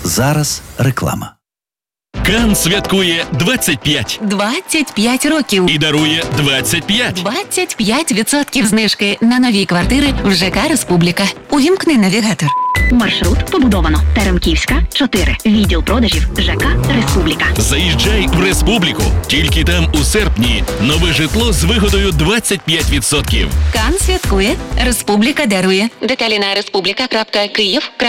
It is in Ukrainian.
Зараз реклама. Кан святкує 25. 25 років. І дарує 25. 25% знижки на нові квартири в ЖК «Республіка». Увімкни навігатор. Маршрут побудовано. Теремківська, 4. Відділ продажів ЖК «Республіка». Заїжджай в Республіку. Тільки там у серпні нове житло з вигодою 25%. Кан святкує, «Республіка» дарує. Деталі на respublika.kyiv.ua